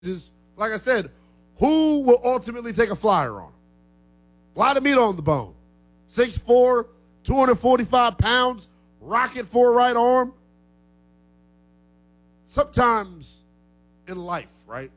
is, like I said, who will ultimately take a flyer on him? A lot of meat on the bone. 6'4", 245 pounds, rocket for a right arm. Sometimes in life, right,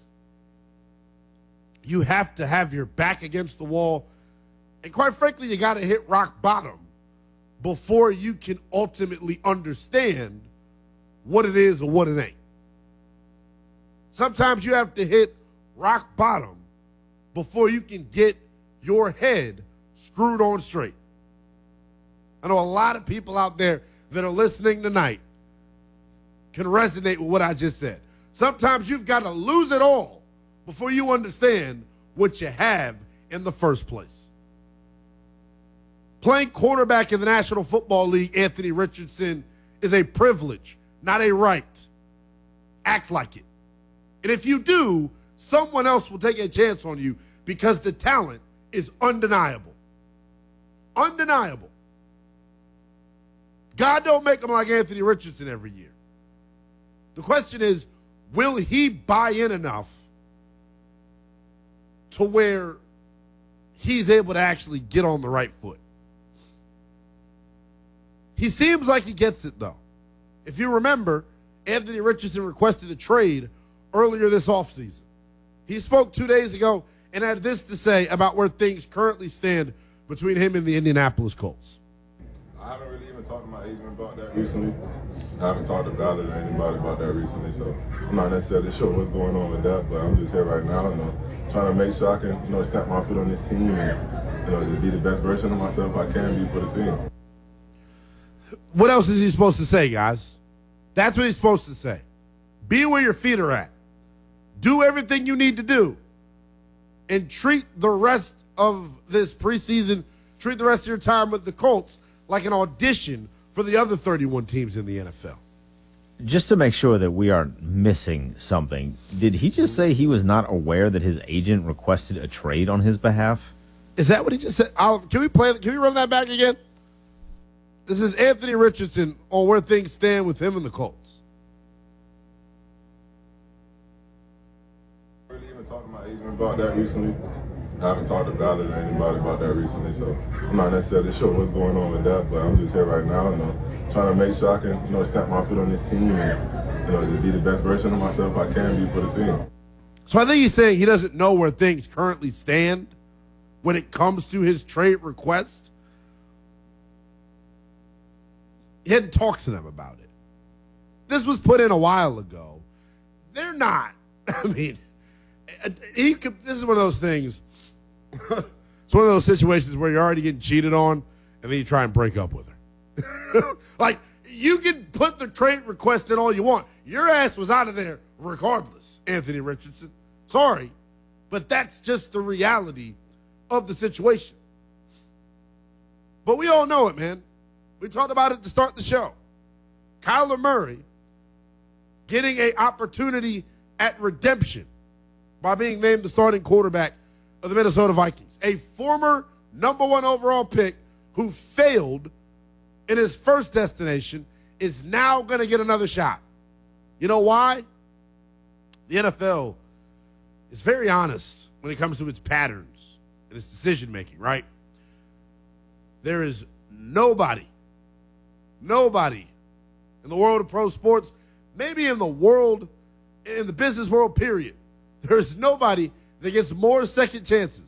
you have to have your back against the wall. And quite frankly, you got to hit rock bottom before you can ultimately understand what it is or what it ain't. Sometimes you have to hit rock bottom before you can get your head screwed on straight. I know a lot of people out there that are listening tonight can resonate with what I just said. Sometimes you've got to lose it all before you understand what you have in the first place. Playing quarterback in the National Football League, Anthony Richardson, is a privilege, not a right. Act like it. And if you do, someone else will take a chance on you because the talent is undeniable. Undeniable. God don't make them like Anthony Richardson every year. The question is, will he buy in enough to where he's able to actually get on the right foot? He seems like he gets it, though. If you remember, Anthony Richardson requested a trade earlier this offseason. He spoke 2 days ago and had this to say about where things currently stand between him and the Indianapolis Colts. I haven't really even talked to my agent about that recently. I haven't talked to Ballard or anybody about that recently, so I'm not necessarily sure what's going on with that, but I'm just here right now, trying to make sure I can, stamp my foot on this team and, just be the best version of myself I can be for the team. What else is he supposed to say, guys? That's what he's supposed to say. Be where your feet are at. Do everything you need to do. And treat the rest of this preseason, treat the rest of your time with the Colts like an audition for the other 31 teams in the NFL. Just to make sure that we aren't missing something, did he just say he was not aware that his agent requested a trade on his behalf? Is that what he just said? Can we run that back again? This is Anthony Richardson on where things stand with him and the Colts. I haven't really even talked to my agent about that recently. I haven't talked to Ballard or anybody about that recently, so I'm not necessarily sure what's going on with that, but I'm just here right now, trying to make sure I can, stamp my foot on this team and, just be the best version of myself I can be for the team. So I think he's saying he doesn't know where things currently stand when it comes to his trade request. He hadn't talked to them about it. This was put in a while ago. They're not. I mean, this is one of those things. It's one of those situations where you're already getting cheated on, and then you try and break up with her. Like, you can put the trade request in all you want. Your ass was out of there regardless, Anthony Richardson. Sorry, but that's just the reality of the situation. But we all know it, man. We talked about it to start the show. Kyler Murray getting an opportunity at redemption by being named the starting quarterback of the Minnesota Vikings. A former #1 overall pick who failed in his first destination is now going to get another shot. You know why? The NFL is very honest when it comes to its patterns and its decision-making, right? There is nobody in the world of pro sports, maybe in the business world, period. There's nobody that gets more second chances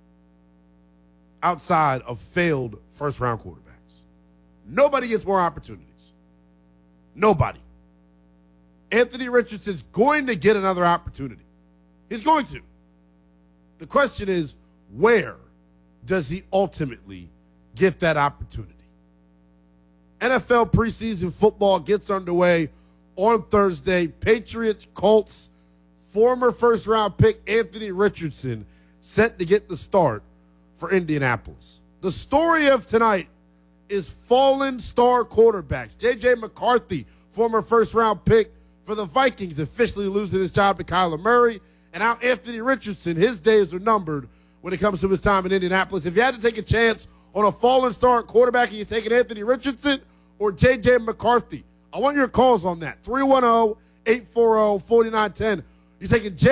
outside of failed first-round quarterbacks. Nobody gets more opportunities. Nobody. Anthony Richardson's going to get another opportunity. He's going to. The question is, where does he ultimately get that opportunity? NFL preseason football gets underway on Thursday. Patriots, Colts, former first-round pick Anthony Richardson set to get the start for Indianapolis. The story of tonight is fallen star quarterbacks. J.J. McCarthy, former first-round pick for the Vikings, officially losing his job to Kyler Murray. And now Anthony Richardson, his days are numbered when it comes to his time in Indianapolis. If you had to take a chance on a fallen star quarterback and you're taking Anthony Richardson or J.J. McCarthy, I want your calls on that. 310-840-4910. He's taking